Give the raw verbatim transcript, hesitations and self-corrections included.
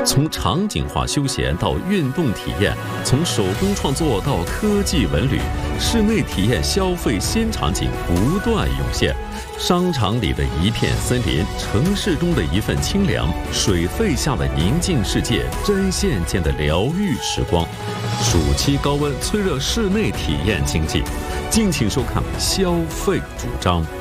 从场景化休闲到运动体验，从手工创作到科技文旅，室内体验消费新场景不断涌现。商场里的一片森林，城市中的一份清凉，水费下的宁静世界，针线间的疗愈时光。暑期高温催热室内体验经济，敬请收看消费主张。